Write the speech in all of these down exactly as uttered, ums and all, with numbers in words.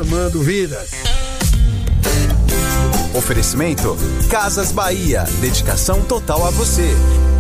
transformando vidas. Oferecimento Casas Bahia, dedicação total a você.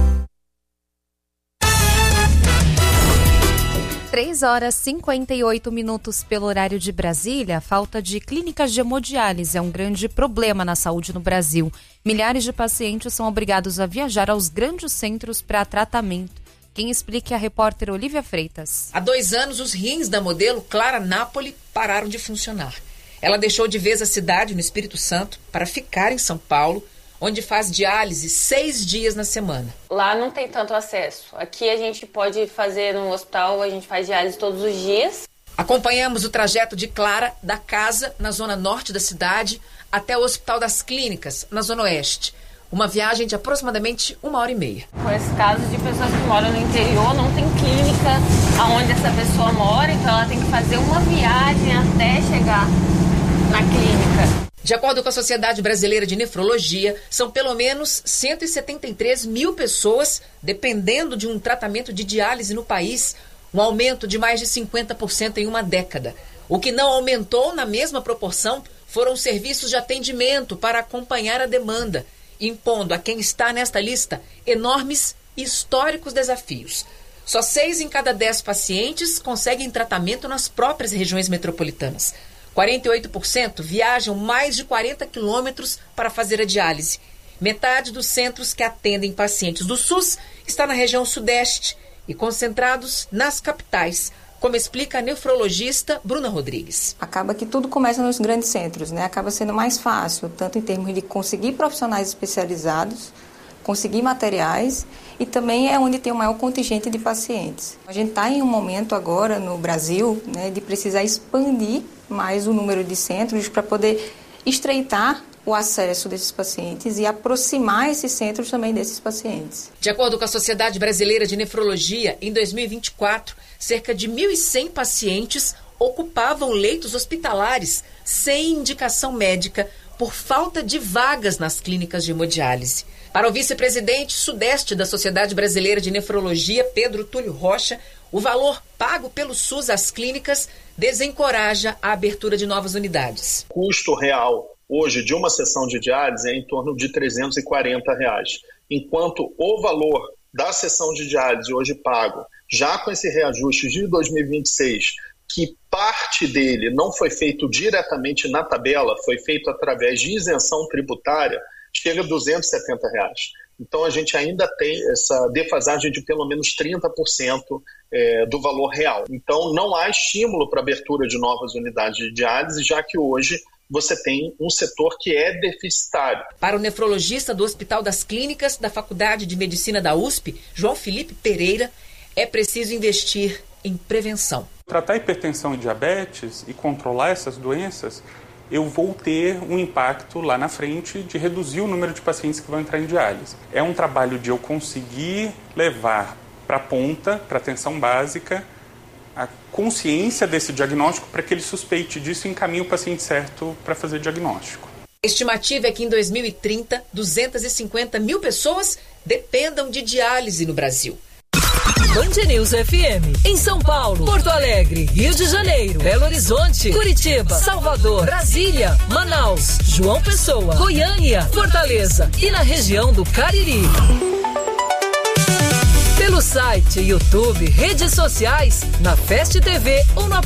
três horas e cinquenta e oito minutos pelo horário de Brasília. A falta de clínicas de hemodiálise é um grande problema na saúde no Brasil. Milhares de pacientes são obrigados a viajar aos grandes centros para tratamento. Quem explica é a repórter Olivia Freitas. Há dois anos, os rins da modelo Clara Napoli pararam de funcionar. Ela deixou de vez a cidade, no Espírito Santo, para ficar em São Paulo, onde faz diálise seis dias na semana. Lá não tem tanto acesso. Aqui a gente pode fazer no hospital, a gente faz diálise todos os dias. Acompanhamos o trajeto de Clara da casa, na zona norte da cidade, até o Hospital das Clínicas, na zona oeste. Uma viagem de aproximadamente uma hora e meia. Com esse caso de pessoas que moram no interior, não tem clínica onde essa pessoa mora, então ela tem que fazer uma viagem até chegar na clínica. De acordo com a Sociedade Brasileira de Nefrologia, são pelo menos cento e setenta e três mil pessoas dependendo de um tratamento de diálise no país, um aumento de mais de cinquenta por cento em uma década. O que não aumentou na mesma proporção foram os serviços de atendimento para acompanhar a demanda, impondo a quem está nesta lista enormes e históricos desafios. Só seis em cada dez pacientes conseguem tratamento nas próprias regiões metropolitanas. quarenta e oito por cento viajam mais de quarenta quilômetros para fazer a diálise. Metade dos centros que atendem pacientes do SUS está na região sudeste e concentrados nas capitais, como explica a nefrologista Bruna Rodrigues. Acaba que tudo começa nos grandes centros, né? Acaba sendo mais fácil, tanto em termos de conseguir profissionais especializados, conseguir materiais, e também é onde tem o maior contingente de pacientes. A gente está em um momento agora no Brasil, né, de precisar expandir mais o número de centros para poder estreitar o acesso desses pacientes e aproximar esses centros também desses pacientes. De acordo com a Sociedade Brasileira de Nefrologia, em dois mil e vinte e quatro, cerca de mil e cem pacientes ocupavam leitos hospitalares sem indicação médica por falta de vagas nas clínicas de hemodiálise. Para o vice-presidente sudeste da Sociedade Brasileira de Nefrologia, Pedro Túlio Rocha, o valor pago pelo SUS às clínicas desencoraja a abertura de novas unidades. O custo real hoje de uma sessão de diálise é em torno de trezentos e quarenta reais, enquanto o valor da sessão de diálise hoje pago, já com esse reajuste de dois mil e vinte e seis, que parte dele não foi feito diretamente na tabela, foi feito através de isenção tributária, chega a duzentos e setenta reais. Então a gente ainda tem essa defasagem de pelo menos trinta por cento é, do valor real. Então não há estímulo para a abertura de novas unidades de diálise, já que hoje você tem um setor que é deficitário. Para o nefrologista do Hospital das Clínicas da Faculdade de Medicina da U S P, João Felipe Pereira, é preciso investir em prevenção. Tratar hipertensão e diabetes e controlar essas doenças, eu vou ter um impacto lá na frente de reduzir o número de pacientes que vão entrar em diálise. É um trabalho de eu conseguir levar para a ponta, para a atenção básica, a consciência desse diagnóstico para que ele suspeite disso e encaminhe o paciente certo para fazer diagnóstico. A estimativa é que em dois mil e trinta, duzentas e cinquenta mil pessoas dependam de diálise no Brasil. Band News F M, em São Paulo, Porto Alegre, Rio de Janeiro, Belo Horizonte, Curitiba, Salvador, Brasília, Manaus, João Pessoa, Goiânia, Fortaleza e na região do Cariri. Pelo site, YouTube, redes sociais, na Fest T V ou no